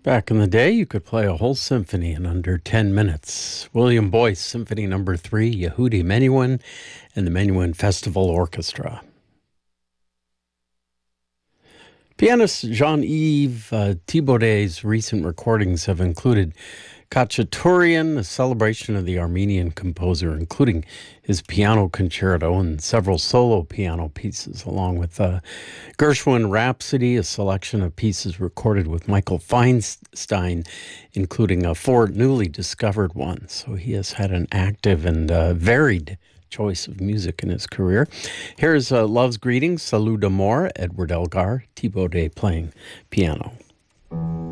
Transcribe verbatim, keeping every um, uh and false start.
Back in the day, you could play a whole symphony in under ten minutes. William Boyce, Symphony Number Three, Yehudi Menuhin, and the Menuhin Festival Orchestra. Pianist Jean-Yves uh, Thibaudet's recent recordings have included Khachaturian, a celebration of the Armenian composer, including his piano concerto and several solo piano pieces, along with uh, Gershwin Rhapsody, a selection of pieces recorded with Michael Feinstein, including uh, four newly discovered ones. So he has had an active and uh, varied choice of music in his career. Here's uh, Love's Greetings, Salut d'Amour, Edward Elgar, Thibaudet playing piano.